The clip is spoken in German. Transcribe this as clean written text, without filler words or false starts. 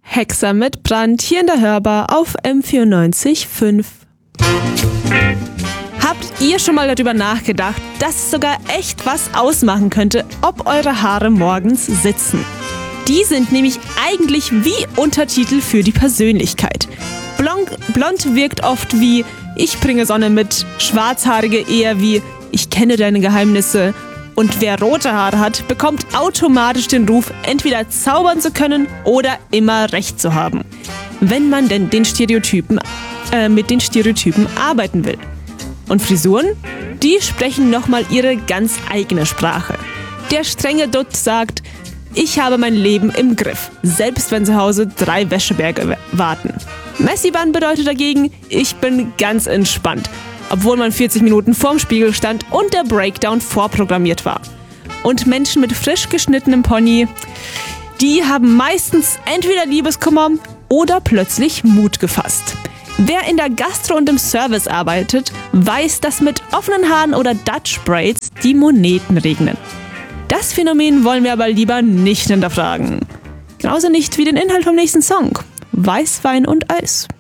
Hexer mit Brand hier in der Hörbar auf M94.5. Habt ihr schon mal darüber nachgedacht, dass es sogar echt was ausmachen könnte, ob eure Haare morgens sitzen? Die sind nämlich eigentlich wie Untertitel für die Persönlichkeit. Blond wirkt oft wie ich bringe Sonne mit, Schwarzhaarige eher wie ich kenne deine Geheimnisse. Und wer rote Haare hat, bekommt automatisch den Ruf, entweder zaubern zu können oder immer recht zu haben. Wenn man denn mit den Stereotypen arbeiten will. Und Frisuren? Die sprechen nochmal ihre ganz eigene Sprache. Der strenge Dutt sagt, ich habe mein Leben im Griff, selbst wenn zu Hause 3 Wäscheberge warten. Messy-Bun bedeutet dagegen, ich bin ganz entspannt, obwohl man 40 Minuten vorm Spiegel stand und der Breakdown vorprogrammiert war. Und Menschen mit frisch geschnittenem Pony, die haben meistens entweder Liebeskummer oder plötzlich Mut gefasst. Wer in der Gastro und im Service arbeitet, weiß, dass mit offenen Haaren oder Dutch Braids die Moneten regnen. Das Phänomen wollen wir aber lieber nicht hinterfragen. Genauso nicht wie den Inhalt vom nächsten Song. Weißwein und Eis.